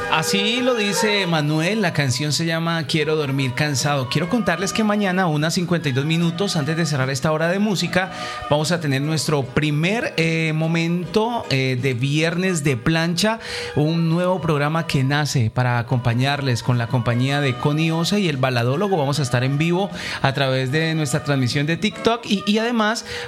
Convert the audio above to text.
Así lo dice Manuel, la canción se llama Quiero dormir cansado. Quiero contarles que mañana, unas 52 minutos antes de cerrar esta hora de música, vamos a tener nuestro primer momento de viernes de plancha, un nuevo programa que nace para acompañarles con la compañía de Connie Osa y el Baladólogo. Vamos a estar en vivo a través de nuestra transmisión de TikTok y además